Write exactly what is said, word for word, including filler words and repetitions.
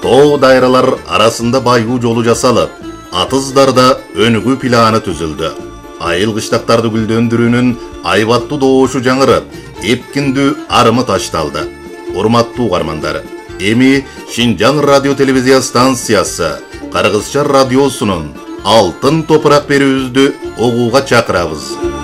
тоо дайралар арасында байгуу жолу жасалып, атыздарда өнүгүү планы түзүлдү. Айыл кыштактарды гүлдөндүрүүнүн айбаттуу добушу жаңырып, эпкиндүү арымы ташталды. Урматтуу угармандар, эми Шинжаң радио телевизия станциясы Кыргызча радиосунун алтын топурак берүүбүздү угууга чакырабыз.